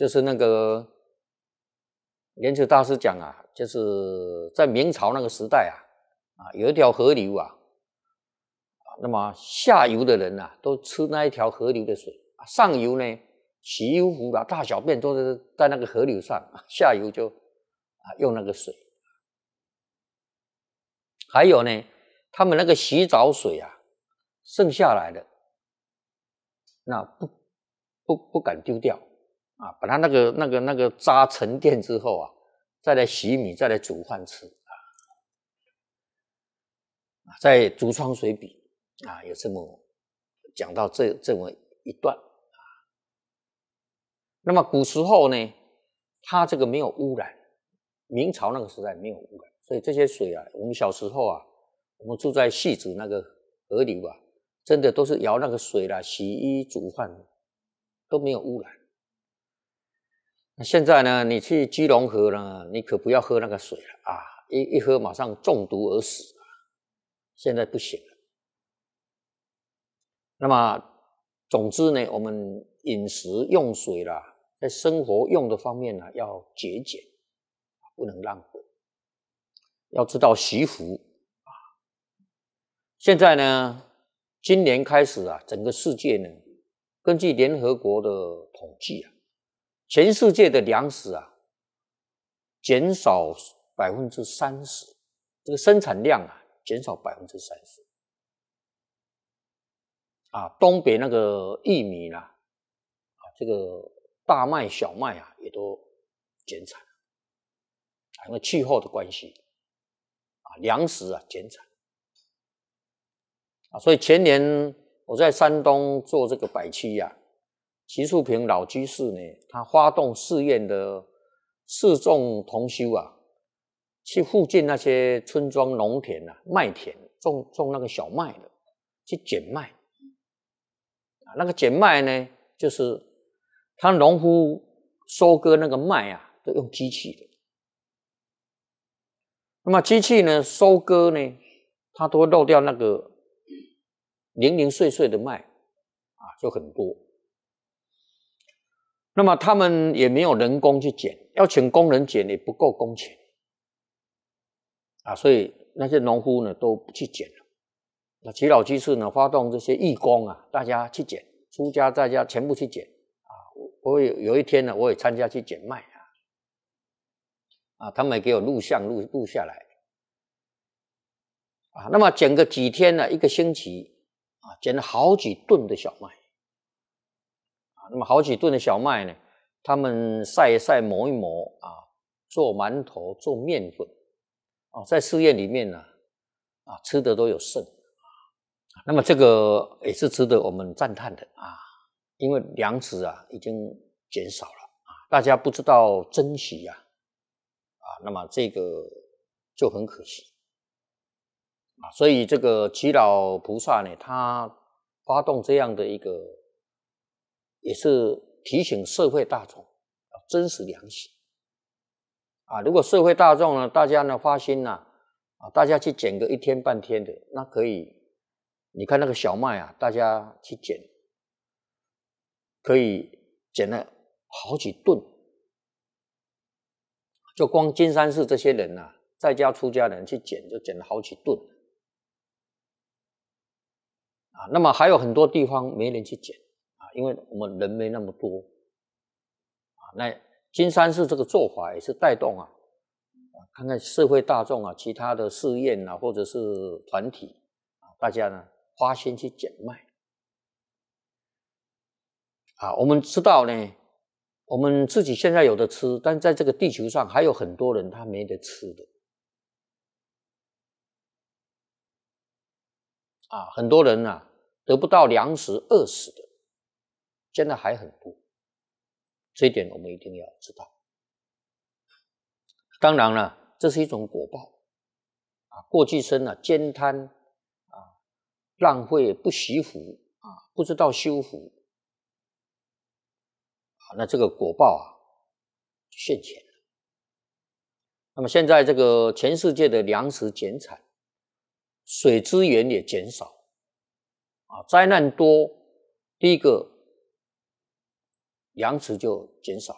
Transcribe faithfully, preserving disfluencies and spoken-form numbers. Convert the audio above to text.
就是那个莲池大师讲啊，就是在明朝那个时代啊，啊有一条河流啊，那么下游的人啊都吃那一条河流的水，上游呢洗衣服啦、大小便都是在那个河流上，下游就啊用那个水。还有呢，他们那个洗澡水啊，剩下来的那不不不敢丢掉啊，把它那个那个那个渣沉淀之后啊，再来洗米，再来煮饭吃啊。在《竹窗随笔》啊，有这么讲到这这么一段啊。那么古时候呢，它这个没有污染，明朝那个时代没有污染，所以这些水啊，我们小时候啊，我们住在汐止那个河流啊，真的都是舀那个水啦，洗衣煮饭都没有污染。那现在呢，你去基隆河呢，你可不要喝那个水了啊，一一喝马上中毒而死。现在不行了。那么总之呢，我们饮食用水啦，在生活用的方面呢，要节俭，不能浪费。要知道惜福啊。现在呢，今年开始啊，整个世界呢，根据联合国的统计啊，全世界的粮食啊，减少百分之三十，这个生产量啊，减少百分之三十。啊，东北那个玉米啦，啊，这个大麦、小麦啊，也都减产，啊，因为气候的关系，啊，粮食啊减产，啊，所以前年我在山东做这个百期呀、啊，齐树平老居士呢，他发动寺院的四众同修啊，去附近那些村庄、农田啊、麦田种种那个小麦的，去捡麦。那个捡麦呢，就是他农夫收割那个麦啊，都用机器的。那么机器呢，收割呢，它都会漏掉那个零零碎碎的麦啊，就很多。那么他们也没有人工去捡，要请工人捡也不够工钱啊，所以那些农夫呢都不去捡了。那齐老居士呢，发动这些义工啊，大家去捡。出家在家全部去捡啊！我有有一天呢，我也参加去捡麦啊，啊，他们也给我录像录录下来啊。那么捡个几天呢，一个星期啊，捡了好几吨的小麦啊。那么好几吨的小麦呢，他们晒一晒、磨一磨啊，做馒头、做面粉啊，在寺院里面呢啊，吃的都有剩。那么这个也是值得我们赞叹的啊，因为粮食啊已经减少了啊，大家不知道珍惜呀 啊, 啊，那么这个就很可惜啊。所以这个祈老菩萨呢，他发动这样的一个，也是提醒社会大众要珍视粮食啊。如果社会大众呢，大家呢发心呢啊，大家去捡个一天半天的，那可以。你看那个小麦啊，大家去捡，可以捡了好几吨。就光金山寺这些人啊，在家出家人去捡，就捡了好几吨啊。那么还有很多地方没人去捡啊，因为我们人没那么多啊。那金山寺这个做法也是带动啊，看看社会大众啊，其他的寺院啊，或者是团体啊，大家呢。花心去捡麦啊！我们知道呢，我们自己现在有的吃，但在这个地球上还有很多人他没得吃的啊！很多人啊得不到粮食饿死的，现在还很多，这一点我们一定要知道。当然了，这是一种果报啊！过去生啊悭贪。浪费不惜福啊，不知道修福啊，那这个果报啊现前了。那么现在这个全世界的粮食减产，水资源也减少啊，灾难多，第一个粮食就减少